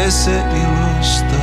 se ilosta.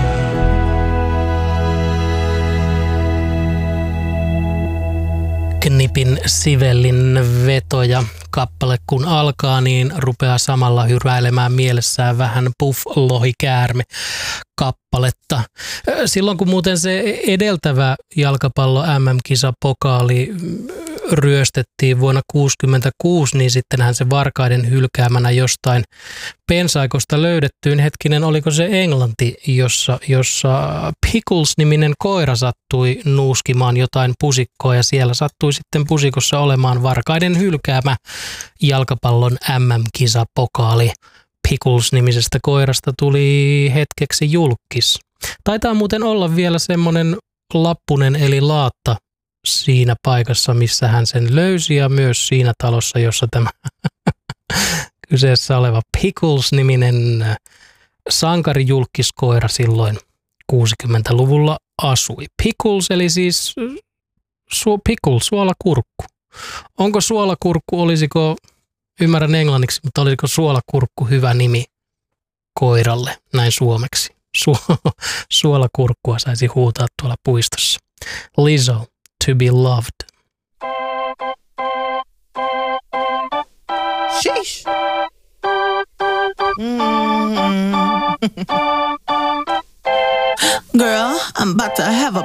Knipin Sivellin veto ja kappale kun alkaa, niin rupeaa samalla hyräilemään mielessään vähän Puff-lohikäärme kappaletta. Silloin kun muuten se edeltävä jalkapallo MM-kisapokaali ryöstettiin vuonna 1966, niin sittenhän se varkaiden hylkäämänä jostain pensaikosta löydettyyn. Hetkinen, oliko se Englanti, jossa Pickles-niminen koira sattui nuuskimaan jotain pusikkoa ja siellä sattui sitten pusikossa olemaan varkaiden hylkäämä jalkapallon MM-kisapokaali. Pickles-nimisestä koirasta tuli hetkeksi julkkis. Taitaa muuten olla vielä semmoinen lappunen eli laatta siinä paikassa, missä hän sen löysi ja myös siinä talossa, jossa tämä kyseessä oleva Pickles-niminen sankarijulkkiskoira silloin 60-luvulla asui. Pickles eli siis suolakurkku. Onko suolakurkku, ymmärrän englanniksi, mutta olisiko suolakurkku hyvä nimi koiralle näin suomeksi? Suolakurkkua saisi huutaa tuolla puistossa. Lizzo, To Be Loved. Sheesh. Girl, I'm about to have a